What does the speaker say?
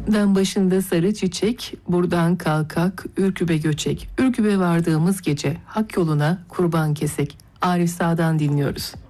Den başında sarı çiçek, buradan kalkak, Ürküp'e göçek. Ürküp'e vardığımız gece, hak yoluna kurban kesek. Arif Sağ'dan dinliyoruz.